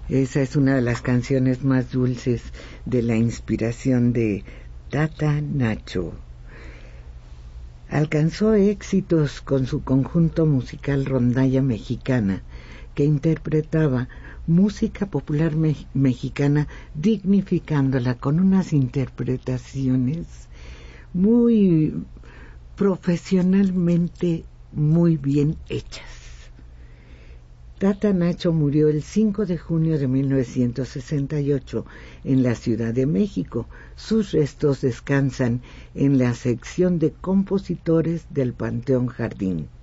Esa es una de las canciones más dulces de la inspiración de Tata Nacho. Alcanzó éxitos con su conjunto musical Rondalla Mexicana, que interpretaba música popular mexicana, dignificándola con unas interpretaciones muy profesionalmente muy bien hechas. Tata Nacho murió el 5 de junio de 1968 en la Ciudad de México. Sus restos descansan en la sección de compositores del Panteón Jardín.